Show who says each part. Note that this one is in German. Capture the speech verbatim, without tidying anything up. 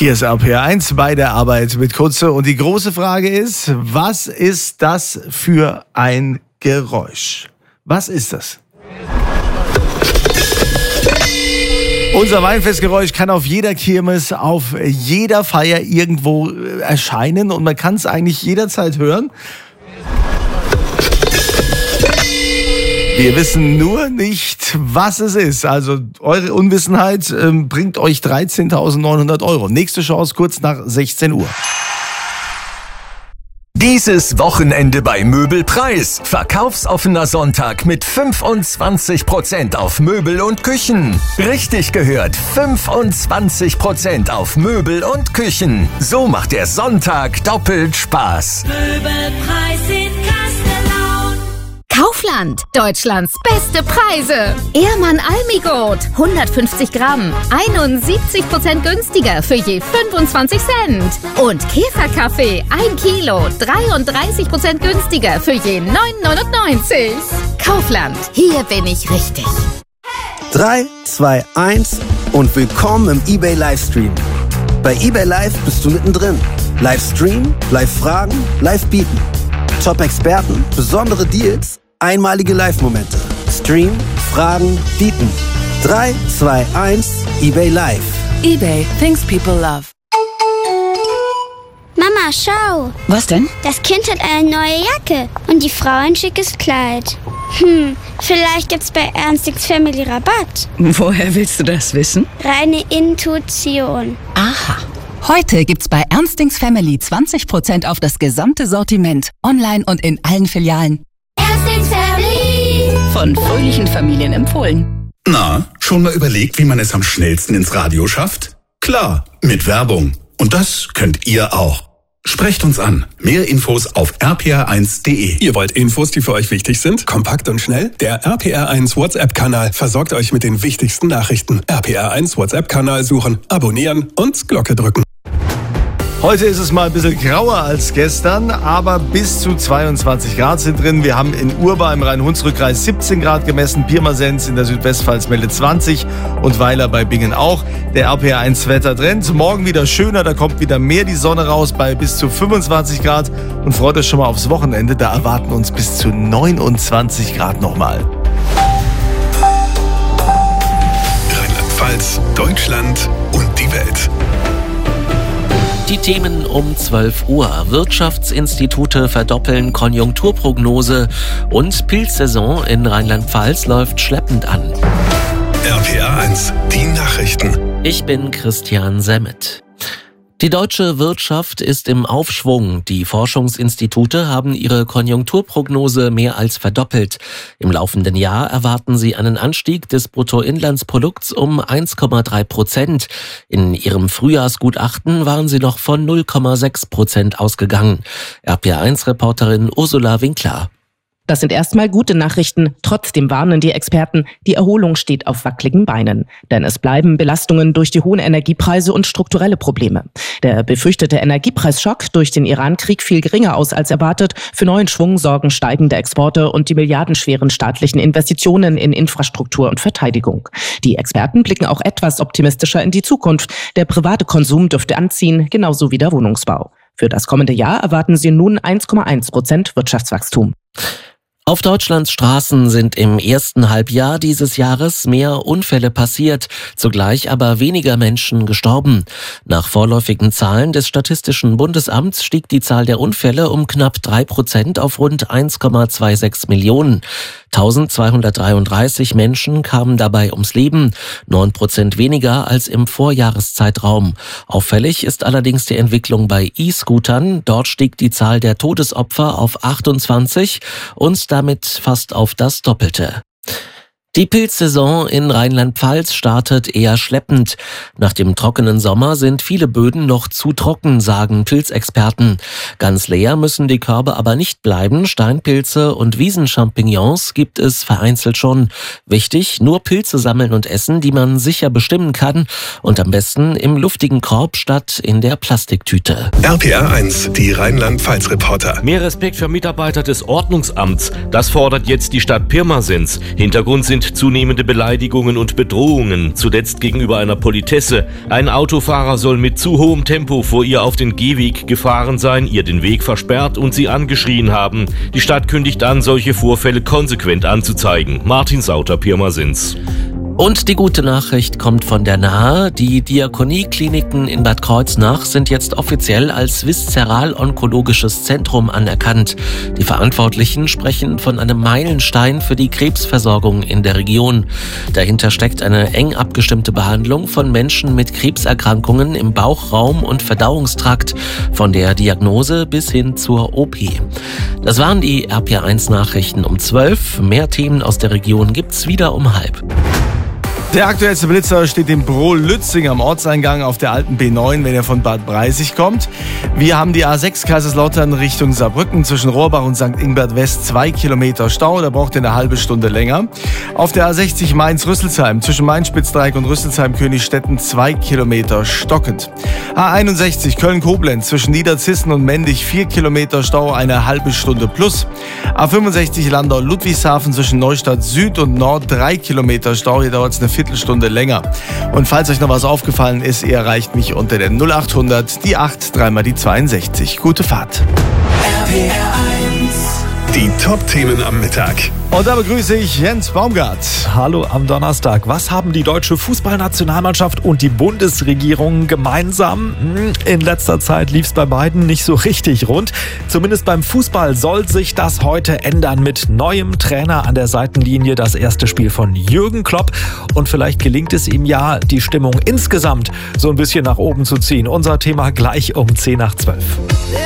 Speaker 1: Hier ist R P R eins bei der Arbeit mit Kunze. Und die große Frage ist, was ist das für ein Geräusch? Was ist das? Unser Weinfestgeräusch kann auf jeder Kirmes, auf jeder Feier irgendwo erscheinen und man kann es eigentlich jederzeit hören. Wir wissen nur nicht, was es ist. Also eure Unwissenheit äh, bringt euch dreizehntausendneunhundert Euro. Nächste Chance kurz nach sechzehn Uhr.
Speaker 2: Dieses Wochenende bei Möbelpreis. Verkaufsoffener Sonntag mit fünfundzwanzig Prozent auf Möbel und Küchen. Richtig gehört, fünfundzwanzig Prozent auf Möbel und Küchen. So macht der Sonntag doppelt Spaß.
Speaker 3: Möbelpreis in Kastellaun.
Speaker 4: Kaufland, Deutschlands beste Preise. Ehrmann Almigot, hundertfünfzig Gramm, einundsiebzig Prozent günstiger für je fünfundzwanzig Cent. Und Käferkaffee, ein Kilo, dreiunddreißig Prozent günstiger für je neun neunundneunzig. Kaufland, hier bin ich richtig.
Speaker 5: drei, zwei, eins und willkommen im eBay Livestream. Bei eBay Live bist du mittendrin. Livestream, Live-Fragen, Live-Bieten. Top-Experten, besondere Deals, einmalige Live-Momente. Stream, Fragen, Bieten. drei, zwei, eins, eBay Live.
Speaker 6: eBay, things people love.
Speaker 7: Mama, schau.
Speaker 6: Was denn?
Speaker 7: Das Kind hat eine neue Jacke und die Frau ein schickes Kleid. Hm, vielleicht gibt's bei Ernstings Family Rabatt.
Speaker 6: Woher willst du das wissen?
Speaker 7: Reine Intuition.
Speaker 6: Aha. Heute gibt's bei Ernstings Family zwanzig Prozent auf das gesamte Sortiment. Online und in allen Filialen.
Speaker 7: Ernstings Family.
Speaker 6: Von fröhlichen Familien empfohlen.
Speaker 8: Na, schon mal überlegt, wie man es am schnellsten ins Radio schafft? Klar, mit Werbung. Und das könnt ihr auch. Sprecht uns an. Mehr Infos auf r p r eins punkt d e.
Speaker 9: Ihr wollt Infos, die für euch wichtig sind? Kompakt und schnell? Der R P R eins WhatsApp-Kanal versorgt euch mit den wichtigsten Nachrichten. R P R eins WhatsApp-Kanal suchen, abonnieren und Glocke drücken.
Speaker 1: Heute ist es mal ein bisschen grauer als gestern, aber bis zu zweiundzwanzig Grad sind drin. Wir haben in Urba im Rhein-Hunsrück-Kreis siebzehn Grad gemessen, Pirmasens in der Südwestpfalz meldet zwanzig und Weiler bei Bingen auch. Der R P R eins Wettertrend. Morgen wieder schöner, da kommt wieder mehr die Sonne raus bei bis zu fünfundzwanzig Grad. Und freut euch schon mal aufs Wochenende, da erwarten uns bis zu neunundzwanzig Grad nochmal.
Speaker 8: Rheinland-Pfalz, Deutschland und die Welt.
Speaker 10: Die Themen um zwölf Uhr. Wirtschaftsinstitute verdoppeln Konjunkturprognose und Pilzsaison in Rheinland-Pfalz läuft schleppend an.
Speaker 8: R P R eins, die Nachrichten.
Speaker 10: Ich bin Christian Semmet. Die deutsche Wirtschaft ist im Aufschwung. Die Forschungsinstitute haben ihre Konjunkturprognose mehr als verdoppelt. Im laufenden Jahr erwarten sie einen Anstieg des Bruttoinlandsprodukts um eins Komma drei Prozent. In ihrem Frühjahrsgutachten waren sie noch von null Komma sechs Prozent ausgegangen. R P R eins Reporterin Ursula Winkler.
Speaker 11: Das sind erstmal gute Nachrichten. Trotzdem warnen die Experten, die Erholung steht auf wackeligen Beinen. Denn es bleiben Belastungen durch die hohen Energiepreise und strukturelle Probleme. Der befürchtete Energiepreisschock durch den Iran-Krieg fiel geringer aus als erwartet. Für neuen Schwung sorgen steigende Exporte und die milliardenschweren staatlichen Investitionen in Infrastruktur und Verteidigung. Die Experten blicken auch etwas optimistischer in die Zukunft. Der private Konsum dürfte anziehen, genauso wie der Wohnungsbau. Für das kommende Jahr erwarten sie nun eins Komma eins Prozent Wirtschaftswachstum.
Speaker 10: Auf Deutschlands Straßen sind im ersten Halbjahr dieses Jahres mehr Unfälle passiert, zugleich aber weniger Menschen gestorben. Nach vorläufigen Zahlen des Statistischen Bundesamts stieg die Zahl der Unfälle um knapp drei Prozent auf rund eins Komma sechsundzwanzig Millionen. eintausendzweihundertdreiunddreißig Menschen kamen dabei ums Leben, neun Prozent weniger als im Vorjahreszeitraum. Auffällig ist allerdings die Entwicklung bei E-Scootern. Dort stieg die Zahl der Todesopfer auf achtundzwanzig und damit fast auf das Doppelte. Die Pilzsaison in Rheinland-Pfalz startet eher schleppend. Nach dem trockenen Sommer sind viele Böden noch zu trocken, sagen Pilzexperten. Ganz leer müssen die Körbe aber nicht bleiben. Steinpilze und Wiesenchampignons gibt es vereinzelt schon. Wichtig, nur Pilze sammeln und essen, die man sicher bestimmen kann. Und am besten im luftigen Korb statt in der Plastiktüte.
Speaker 8: R P R eins, die Rheinland-Pfalz-Reporter.
Speaker 12: Mehr Respekt für Mitarbeiter des Ordnungsamts. Das fordert jetzt die Stadt Pirmasens. Hintergrund sind sind zunehmende Beleidigungen und Bedrohungen, zuletzt gegenüber einer Politesse. Ein Autofahrer soll mit zu hohem Tempo vor ihr auf den Gehweg gefahren sein, ihr den Weg versperrt und sie angeschrien haben. Die Stadt kündigt an, solche Vorfälle konsequent anzuzeigen. Martin Sauter, Pirmasens.
Speaker 10: Und die gute Nachricht kommt von der Nahe. Die Diakoniekliniken in Bad Kreuznach sind jetzt offiziell als viszeral-onkologisches Zentrum anerkannt. Die Verantwortlichen sprechen von einem Meilenstein für die Krebsversorgung in der Region. Dahinter steckt eine eng abgestimmte Behandlung von Menschen mit Krebserkrankungen im Bauchraum und Verdauungstrakt, von der Diagnose bis hin zur O P. Das waren die R P R eins Nachrichten um zwölf. Mehr Themen aus der Region gibt's wieder um halb.
Speaker 1: Der aktuellste Blitzer steht in Brohl-Lützing am Ortseingang auf der alten B neun, wenn er von Bad Breisig kommt. Wir haben die A sechs Kaiserslautern Richtung Saarbrücken zwischen Rohrbach und Sankt Ingbert West zwei Kilometer Stau. Da braucht ihr eine halbe Stunde länger. Auf der A sechzig Mainz-Rüsselsheim zwischen Main-Spitzdreieck und Rüsselsheim-Königstetten zwei Kilometer stockend. A einundsechzig Köln-Koblenz zwischen Niederzissen und Mendig vier Kilometer Stau, eine halbe Stunde plus. A fünfundsechzig Landau-Ludwigshafen zwischen Neustadt Süd und Nord drei Kilometer Stau. Hier dauert es eine Viertelstunde länger. Und falls euch noch was aufgefallen ist, ihr erreicht mich unter der null acht hundert, die acht, dreimal die zweiundsechzig. Gute Fahrt.
Speaker 8: R P R eins. Die Top-Themen am Mittag.
Speaker 1: Und da begrüße ich Jens Baumgart.
Speaker 13: Hallo am Donnerstag. Was haben die deutsche Fußballnationalmannschaft und die Bundesregierung gemeinsam? In letzter Zeit lief es bei beiden nicht so richtig rund. Zumindest beim Fußball soll sich das heute ändern mit neuem Trainer an der Seitenlinie. Das erste Spiel von Jürgen Klopp. Und vielleicht gelingt es ihm ja, die Stimmung insgesamt so ein bisschen nach oben zu ziehen. Unser Thema gleich um zehn nach zwölf.